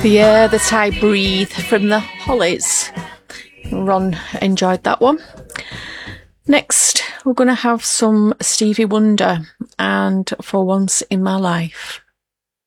The Air That I Breathe from the Hollies. Ron enjoyed that one. Next, we're going to have some Stevie Wonder and For Once in My Life.